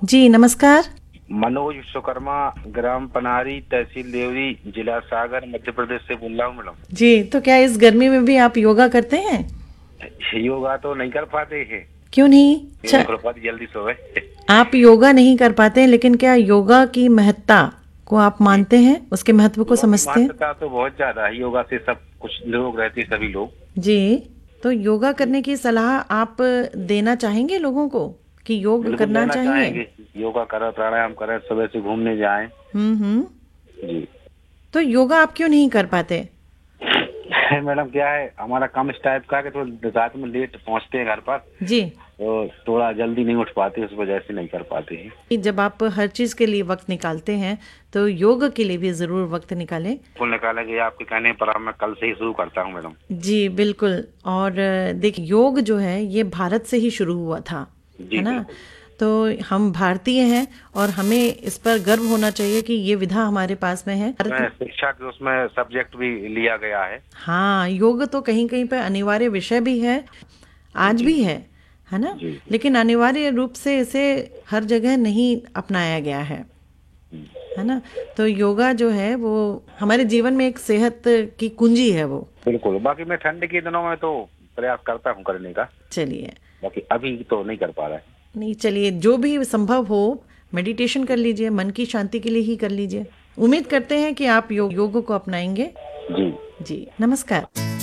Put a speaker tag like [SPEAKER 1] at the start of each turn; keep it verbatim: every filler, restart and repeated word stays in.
[SPEAKER 1] जी नमस्कार।
[SPEAKER 2] मनोज विश्वकर्मा, ग्राम पनारी, तहसील देवरी, जिला सागर, मध्य प्रदेश से बोल रहा हूँ मैडम।
[SPEAKER 1] जी, तो क्या इस गर्मी में भी आप योगा करते हैं?
[SPEAKER 2] योगा तो नहीं कर पाते हैं।
[SPEAKER 1] क्यों नहीं? अच्छा,
[SPEAKER 2] खुल पाती जल्दी सोए।
[SPEAKER 1] आप योगा नहीं कर पाते हैं, लेकिन क्या योगा की महत्ता को आप मानते हैं, उसके महत्व को
[SPEAKER 2] योगा की
[SPEAKER 1] समझते हैं?
[SPEAKER 2] महत्ता तो बहुत ज्यादा है। योगा से सब कुछ लोग रहते हैं, सभी लोग।
[SPEAKER 1] जी, तो योगा करने की सलाह आप देना चाहेंगे लोगों को कि योग
[SPEAKER 2] बिल्कुल
[SPEAKER 1] करना
[SPEAKER 2] लेना
[SPEAKER 1] चाहिए?
[SPEAKER 2] चाहेंगे। योगा करें, प्राणायाम करें, सुबह से घूमने जाएं।
[SPEAKER 1] हम्म हम्म।
[SPEAKER 2] जी
[SPEAKER 1] तो योगा आप क्यों नहीं कर पाते?
[SPEAKER 2] मैडम, क्या है, हमारा काम इस टाइप का है कि थोड़ा रात में लेट पहुंचते हैं घर पर,
[SPEAKER 1] जी,
[SPEAKER 2] तो थोड़ा जल्दी नहीं उठ पाते, उस वजह से नहीं कर पाते हैं।
[SPEAKER 1] कि जब आप हर चीज के लिए वक्त निकालते हैं तो योग के लिए भी जरूर वक्त निकालें।
[SPEAKER 2] फुल निकालेंगे आपके कहने पर। अब मैं कल से ही शुरू करता हूँ मैडम।
[SPEAKER 1] जी बिल्कुल। और अ, देखिए, योग जो है ये भारत से ही शुरू हुआ था,
[SPEAKER 2] जी
[SPEAKER 1] है ना?
[SPEAKER 2] बिल्कुल।
[SPEAKER 1] तो हम भारतीय हैं और हमें इस पर गर्व होना चाहिए कि ये विधा हमारे पास में है। भारत
[SPEAKER 2] मैं
[SPEAKER 1] में
[SPEAKER 2] शिक्षा के उसमें सब्जेक्ट भी लिया गया है।
[SPEAKER 1] हाँ, योग तो कहीं कहीं पे अनिवार्य विषय भी है, आज
[SPEAKER 2] जी
[SPEAKER 1] भी है है ना?
[SPEAKER 2] जी जी।
[SPEAKER 1] लेकिन अनिवार्य रूप से इसे हर जगह नहीं अपनाया गया है, है ना? तो योगा जो है वो हमारे जीवन में एक सेहत की कुंजी है वो।
[SPEAKER 2] बिल्कुल। बाकी मैं ठंड के दिनों में तो प्रयास करता हूँ करने का।
[SPEAKER 1] चलिए,
[SPEAKER 2] बाकी अभी तो नहीं कर पा रहा है।
[SPEAKER 1] नहीं चलिए, जो भी संभव हो मेडिटेशन कर लीजिए, मन की शांति के लिए ही कर लीजिए। उम्मीद करते हैं कि आप योग योग को अपनाएंगे।
[SPEAKER 2] जी।
[SPEAKER 1] जी नमस्कार।